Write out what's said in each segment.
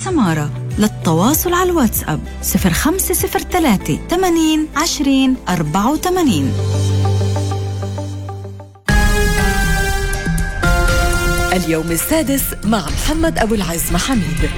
سمارة. للتواصل على الواتساب 0503 80 20 84. اليوم السادس مع محمد أبو العز محميد.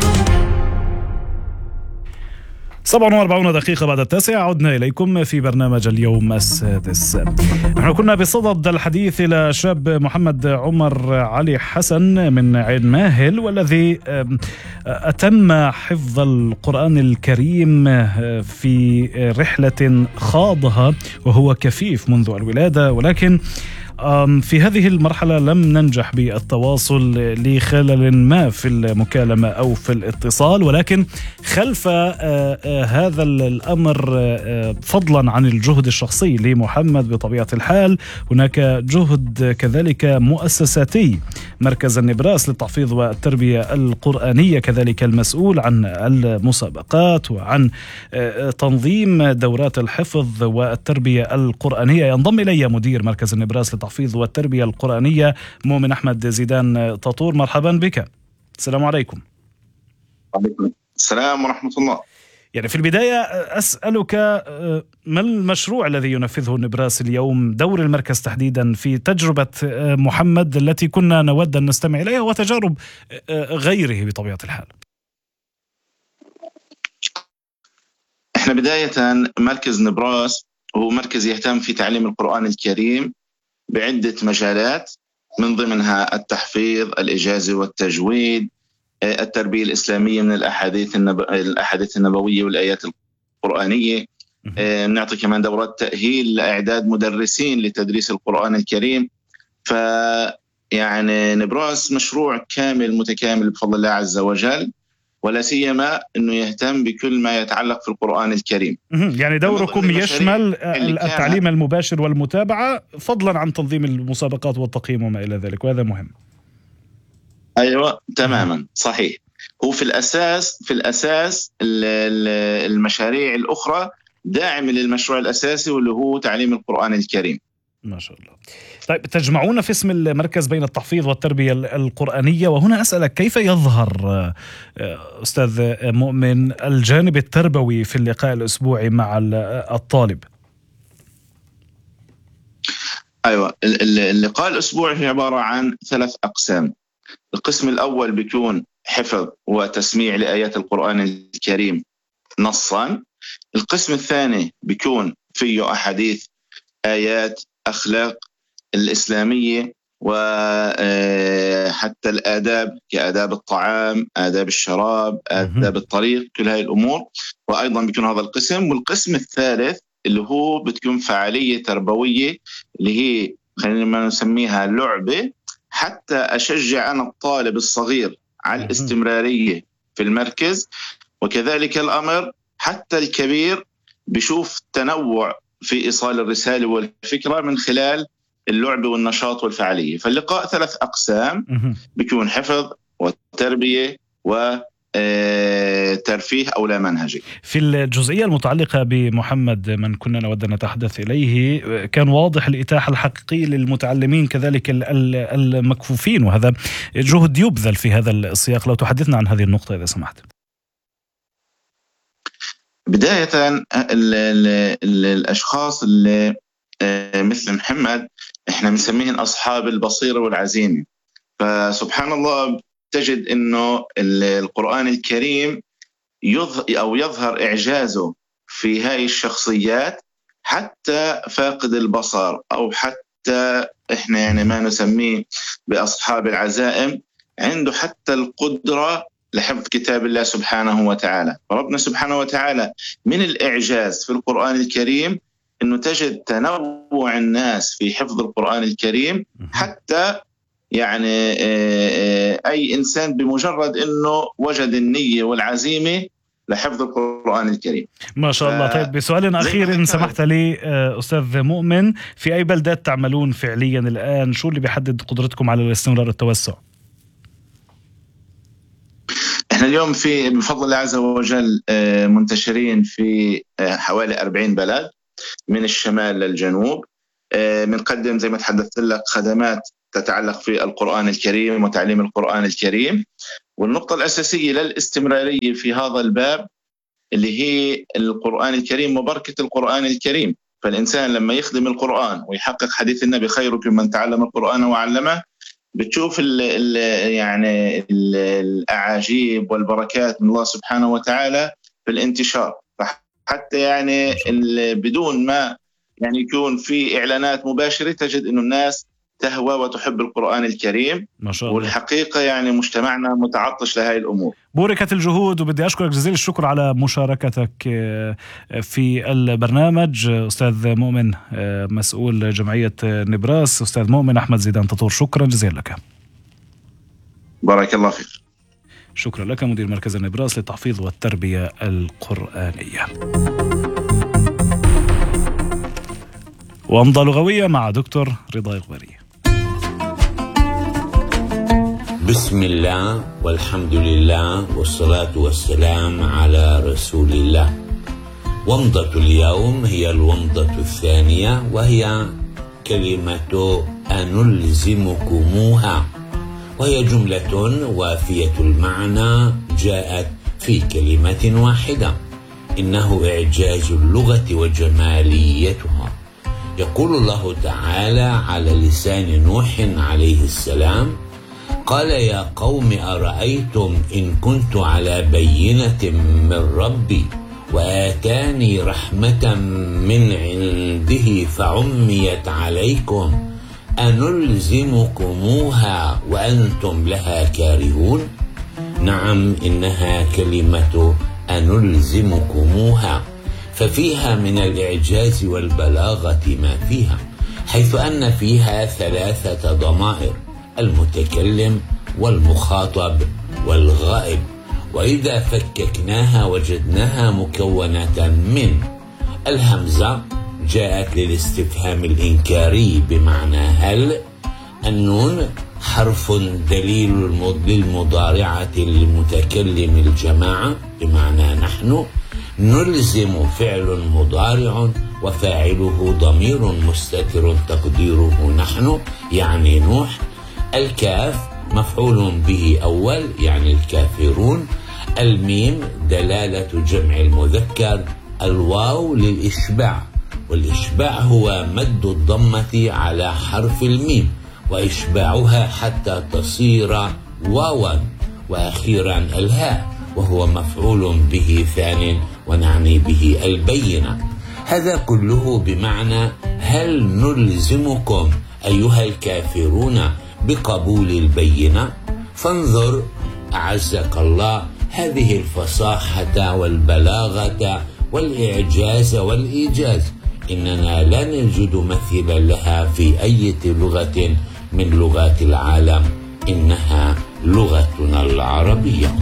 47 دقيقة بعد 9 عدنا إليكم في برنامج اليوم السادس. نحن كنا بصدد الحديث إلى شاب محمد عمر علي حسن من عين ماهل، والذي أتم حفظ القرآن الكريم في رحلة خاضها وهو كفيف منذ الولادة، ولكن في هذه المرحلة لم ننجح بالتواصل لخلل ما في المكالمة أو في الاتصال، ولكن خلف هذا الأمر فضلا عن الجهد الشخصي لمحمد بطبيعة الحال هناك جهد كذلك مؤسساتي. مركز النبراس للتحفيظ والتربية القرآنية كذلك المسؤول عن المسابقات وعن تنظيم دورات الحفظ والتربية القرآنية. ينضم إلي مدير مركز النبراس للتحفيظ والتربية القرآنية مؤمن أحمد زيدان طاطور. مرحبا بك. السلام عليكم. وعليكم السلام ورحمة الله. يعني في البداية أسألك ما المشروع الذي ينفذه النبراس اليوم، دور المركز تحديدا في تجربة محمد التي كنا نود أن نستمع إليها وتجارب غيره بطبيعة الحال؟ احنا بداية مركز نبراس هو مركز يهتم في تعليم القرآن الكريم بعدة مجالات، من ضمنها التحفيظ، الإجازة والتجويد، التربية الإسلامية من الأحاديث النبوية والآيات القرآنية. نعطي كمان دورات تأهيل لإعداد مدرسين لتدريس القرآن الكريم. فيعني نبراس مشروع كامل متكامل بفضل الله عز وجل، ولا سيما أنه يهتم بكل ما يتعلق في القرآن الكريم. يعني دوركم يشمل التعليم المباشر والمتابعة فضلا عن تنظيم المسابقات والتقييم وما إلى ذلك، وهذا مهم. أيوة تماما صحيح. هو في الأساس المشاريع الأخرى داعم للمشروع الأساسي واللي هو تعليم القرآن الكريم. ما شاء الله. طيب، تجمعون في اسم المركز بين التحفيظ والتربية القرآنية، وهنا أسألك كيف يظهر أستاذ مؤمن الجانب التربوي في اللقاء الأسبوعي مع الطالب؟ أيوة، اللقاء الأسبوعي عبارة عن 3 أقسام. القسم الأول بيكون حفظ وتسميع لآيات القرآن الكريم نصا. القسم الثاني بيكون فيه أحاديث، آيات، أخلاق الإسلامية، وحتى الآداب كآداب الطعام، آداب الشراب، آداب الطريق، كل هاي الأمور. وأيضا بيكون هذا القسم. والقسم الثالث اللي هو بتكون فعالية تربوية اللي هي خلينا نسميها لعبة، حتى أشجع أنا الطالب الصغير على الاستمرارية في المركز، وكذلك الأمر حتى الكبير بيشوف تنوع في إيصال الرسالة والفكرة من خلال اللعبة والنشاط والفعالية. فاللقاء 3 أقسام، بيكون حفظ وتربية وترفيه أو لا منهجي. في الجزئية المتعلقة بمحمد من كنا نود أن نتحدث إليه، كان واضح الإتاحة الحقيقية للمتعلمين كذلك المكفوفين، وهذا جهد يبذل في هذا السياق. لو تحدثنا عن هذه النقطة إذا سمحت. بداية الأشخاص اللي مثل محمد إحنا بنسميهم أصحاب البصيرة والعزيمة. فسبحان الله تجد إنه القرآن الكريم يظهر إعجازه في هاي الشخصيات، حتى فاقد البصر أو حتى إحنا يعني ما نسميه بأصحاب العزائم عنده حتى القدرة لحفظ كتاب الله سبحانه وتعالى. فربنا سبحانه وتعالى من الإعجاز في القرآن الكريم أنه تجد تنوع الناس في حفظ القرآن الكريم، حتى يعني أي إنسان بمجرد أنه وجد النية والعزيمة لحفظ القرآن الكريم. ما شاء الله. طيب، بسؤال أخير إن سمحت لي أستاذ مؤمن، في أي بلدات تعملون فعليا الآن؟ شو اللي بيحدد قدرتكم على الاستمرار والتوسع؟ احنا اليوم بفضل الله عز وجل منتشرين في حوالي 40 بلد من الشمال للجنوب. بنقدم زي ما تحدثت لك خدمات تتعلق في القرآن الكريم وتعليم القرآن الكريم، والنقطة الأساسية للاستمرارية في هذا الباب اللي هي القرآن الكريم وبركة القرآن الكريم. فالإنسان لما يخدم القرآن ويحقق حديث النبي خيركم من تعلم القرآن وعلمه، بتشوف يعني الأعاجيب والبركات من الله سبحانه وتعالى في الانتشار. حتى يعني بدون ما يعني يكون في إعلانات مباشرة تجد إنه الناس تهوى وتحب القرآن الكريم ما شاء الله. والحقيقة يعني مجتمعنا متعطش لهذه الأمور. بوركت الجهود، وبدي أشكرك جزيل الشكر على مشاركتك في البرنامج. أستاذ مؤمن مسؤول جمعية نبراس، أستاذ مؤمن أحمد زيدان تطور، شكرا جزيلا لك. بارك الله فيك. شكرا لك مدير مركز نبراس للتحفيظ والتربية القرآنية. وأمضى لغوية مع دكتور رضا إغباري. بسم الله والحمد لله والصلاة والسلام على رسول الله. ومضة اليوم هي الومضة الثانية، وهي كلمة أنلزمكموها، وهي جملة وافية المعنى جاءت في كلمة واحدة، إنه إعجاز اللغة وجماليتها. يقول الله تعالى على لسان نوح عليه السلام: قال يا قوم أرأيتم إن كنت على بينة من ربي وآتاني رحمة من عنده فعميت عليكم أنلزمكموها وأنتم لها كارهون. نعم، إنها كلمة أنلزمكموها، ففيها من الإعجاز والبلاغة ما فيها، حيث أن فيها 3 ضمائر: المتكلم والمخاطب والغائب. وإذا فككناها وجدناها مكونة من الهمزة، جاءت للاستفهام الإنكاري بمعنى هل. النون حرف دليل للمضارعة للمتكلم الجماعة بمعنى نحن. نلزم فعل مضارع وفاعله ضمير مستتر تقديره نحن يعني نوح. الكاف مفعول به أول يعني الكافرون. الميم دلالة جمع المذكر. الواو للإشباع، والإشباع هو مد الضمة على حرف الميم وإشباعها حتى تصير واوا. وأخيرا الهاء، وهو مفعول به ثان ونعني به البينة. هذا كله بمعنى هل نلزمكم أيها الكافرون بقبول البينة؟ فانظر أعزك الله هذه الفصاحة والبلاغة والإعجاز والإيجاز، إننا لا نجد مثيلا لها في أي لغة من لغات العالم، إنها لغتنا العربية.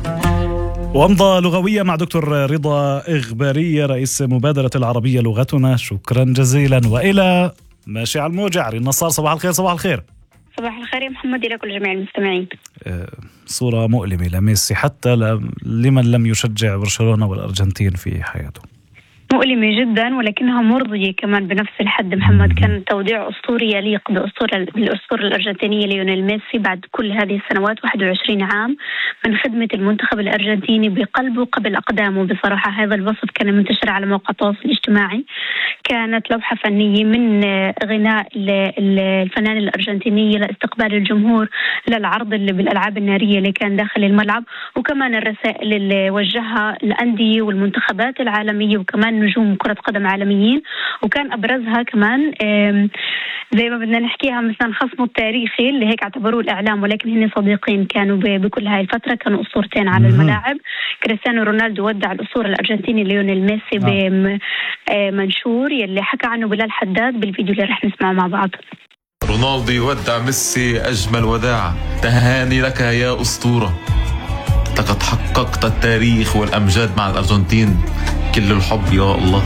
وأمضى لغوية مع دكتور رضا إغباري رئيس مبادرة العربية لغتنا، شكرا جزيلا. وإلى ماشي على الموجة عري النصار، صباح الخير. صباح الخير. صباح الخير يا محمد إلى كل جميع المستمعين. صورة مؤلمة لميسي حتى لمن لم يشجع برشلونة والأرجنتين في حياته. مؤلمة جدا ولكنها مرضية كمان بنفس الحد. محمد، كان توديع أسطوري يليق بالأسطورة الأرجنتينية ليونيل ميسي بعد كل هذه السنوات، 21 عام من خدمة المنتخب الأرجنتيني بقلبه قبل أقدامه. بصراحة هذا الوصف كان منتشر على مواقع التواصل الاجتماعي. كانت لوحة فنية من غناء الفنان الأرجنتيني لاستقبال الجمهور للعرض اللي بالألعاب النارية اللي كان داخل الملعب، وكمان الرسائل اللي وجهها الأندية والمنتخبات العالمية وكمان نجوم كرة قدم عالميين. وكان أبرزها كمان زي ما بدنا نحكيها مثلا خصمه التاريخي اللي هيك اعتبروه الإعلام، ولكن هن صديقين كانوا بكل هاي الفترة، كانوا أسطورتين على الملاعب. كريستيانو رونالدو ودع الأسطورة الأرجنتيني ليونيل ميسي بمنشور يلي حكى عنه بلال حداد بالفيديو اللي رح نسمعه مع بعض. رونالدو يودع ميسي أجمل وداع، تهاني لك يا أسطورة، لقد حققت التاريخ والأمجاد مع الأرجنتين، كل الحب يا الله.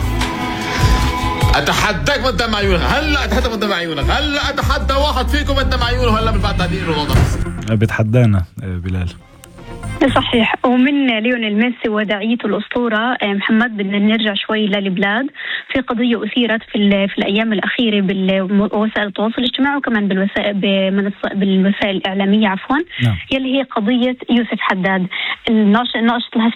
أتحداك من دم عيونك، هلا أتحدى من دم عيونك، هلا أتحدى واحد فيكم من دم عيونه، هلا من بعد تهديد رونالدو. بتحدانا بلال. صحيح. ومن ليونيل ميسي وداعيته الأسطورة محمد، بدنا نرجع شوي للبلاد. في قضية أثيرت في الأيام الأخيرة بوسائل التواصل الاجتماعي وكمان بالوسائل الإعلامية يلي هي قضية يوسف حداد، الناشط